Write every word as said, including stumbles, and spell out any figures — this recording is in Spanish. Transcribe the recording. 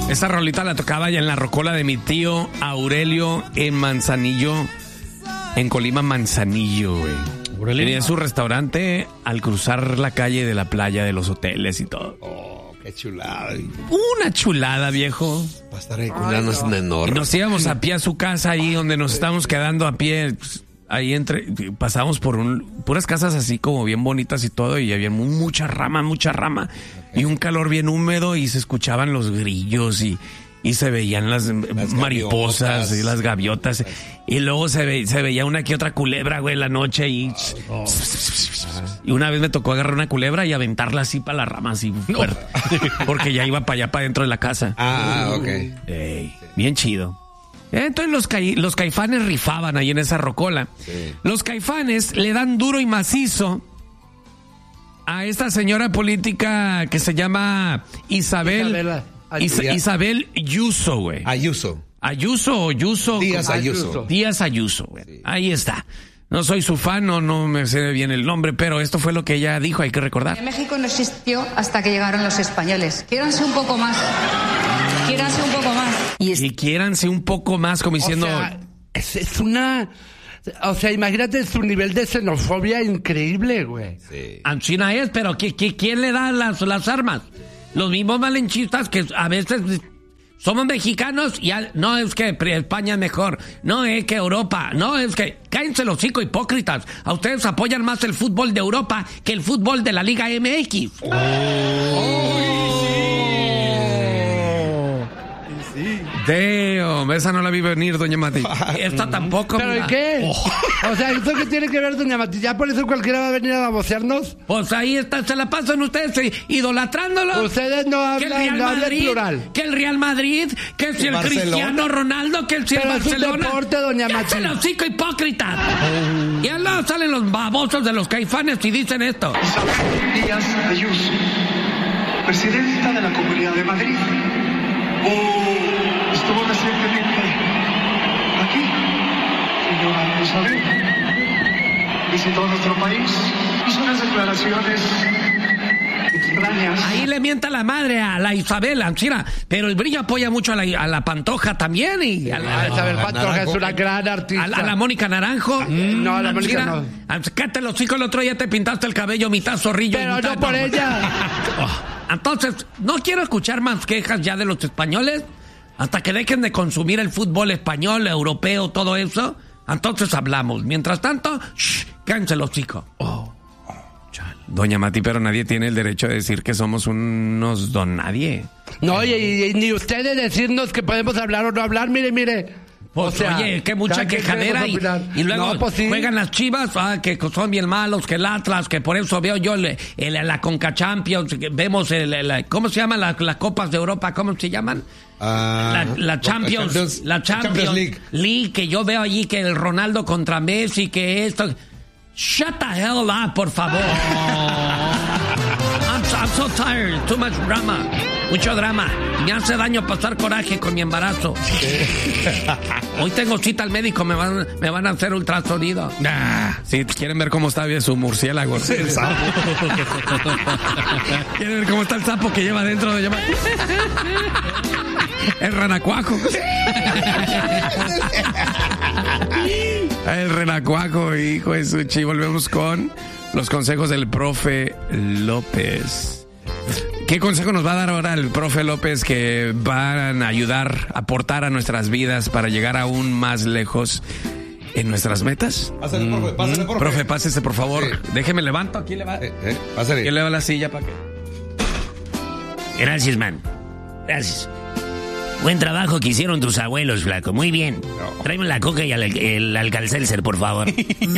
Esa rolita la tocaba ya en la rocola de mi tío Aurelio en Manzanillo, en Colima, Manzanillo, güey. Tenía su restaurante al cruzar la calle de la playa, de los hoteles y todo. Oh, qué chulada. Una chulada, viejo. Va a estar ahí con unas enormes. Y nos íbamos a pie a su casa ahí donde nos estábamos quedando a pie. Pues, ahí entre, pasábamos por un, puras casas así como bien bonitas y todo, y había mucha rama, mucha rama, okay. Y un calor bien húmedo, y se escuchaban los grillos y, y se veían las, las mariposas gaviotas. Y las gaviotas, y luego se, ve, se veía una que otra culebra, güey, en la noche, y, oh, oh. Y una vez me tocó agarrar una culebra y aventarla así para la rama, así fuerte, no. Porque ya iba para allá, para dentro de la casa. Ah, ok. Ey, bien chido. Entonces los, ca- los Caifanes rifaban ahí en esa rocola. Sí. Los Caifanes le dan duro y macizo a esta señora política que se llama Isabel Is- Isabel Ayuso, güey. Ayuso. Ayuso o Ayuso. Díaz Ayuso. Díaz Ayuso, güey. Sí. Ahí está. No soy su fan, no, no me sé bien el nombre, pero esto fue lo que ella dijo, hay que recordar. México no existió hasta que llegaron los españoles. Quiéranse un poco más. Quiéranse un poco más. Y, es... y quiéranse un poco más, como diciendo... O sea, es, es una... O sea, imagínate su nivel de xenofobia increíble, güey. Sí. China es, pero ¿qui- qui- ¿quién le da las, las armas? Los mismos malenchistas que a veces... Somos mexicanos y al, no es que España es mejor, no es que Europa, no es que... Cállense los hocico, hipócritas. A ustedes apoyan más el fútbol de Europa que el fútbol de la Liga M X. Oh. Oh. Sí. Damn, esa no la vi venir, doña Mati. Esta tampoco. ¿Pero y qué? Oh. O sea, ¿esto qué tiene que ver, doña Mati? ¿Ya por eso cualquiera va a venir a babosearnos? Pues ahí está, se la pasan ustedes idolatrándolo. Ustedes no hablan, no hablan plural. Que el Real Madrid, que si el Barcelona. Cristiano Ronaldo, que si el Pero Barcelona. es un deporte, doña Mati. ¡Cállate los cinco hipócritas! Oh. Y al lado salen los babosos de los Caifanes y dicen esto. Isabel Díaz Ayuso, presidenta de la Comunidad de Madrid. Oh, estuvo recientemente aquí, señora Isabel. Visitó nuestro país, hizo unas declaraciones extrañas. Ahí le mienta la madre a la Isabel, Ancina, pero el Brillo apoya mucho a la, a la Pantoja también. Y a la, a Isabel Pantoja es una gran artista. A la, a la Mónica Naranjo. Mm, no, a la Mónica no. Cállate los hijos, el otro día te pintaste el cabello mitad zorrillo. Pero mitad, no por no. ella. Entonces, no quiero escuchar más quejas ya de los españoles hasta que dejen de consumir el fútbol español, europeo, todo eso. Entonces hablamos. Mientras tanto, shh, cállense los chicos. Oh. Doña Mati, pero nadie tiene el derecho de decir que somos unos don nadie. No, y, y, y ni ustedes decirnos que podemos hablar o no hablar, mire, mire. Pues, o sea, oye, que mucha quejadera y, y luego no, pues sí. Juegan las Chivas, ah, que son bien malos, que el Atlas, que por eso veo yo el, el, la Conca Champions, que vemos el, el, ¿cómo se llaman las la Copas de Europa? ¿Cómo se llaman? Uh, la, la Champions, Champions, la Champions, Champions League. League, que yo veo allí que el Ronaldo contra Messi, que esto... Shut the hell up, por favor. I'm, I'm so tired, too much drama. Mucho drama. Me hace daño pasar coraje con mi embarazo. Hoy tengo cita al médico, me van, me van a hacer ultrasonido. Nah, si quieren ver cómo está bien su murciélago. Sí, el sapo. ¿Quieren ver cómo está el sapo que lleva dentro de llevar? El renacuajo. El renacuajo, hijo de su chi. Volvemos con los consejos del profe López. ¿Qué consejo nos va a dar ahora el profe López que van a ayudar, a aportar a nuestras vidas para llegar aún más lejos en nuestras metas? Pásale, mm, profe, pásale, profe. Profe, pásese, por favor. Sí. Déjeme levanto. Aquí le va. Eh, eh, pásale. Aquí le va la silla para que... Gracias, man. Gracias. Buen trabajo que hicieron tus abuelos, flaco. Muy bien. No. Tráeme la coca y el, el Alka-Seltzer, por favor.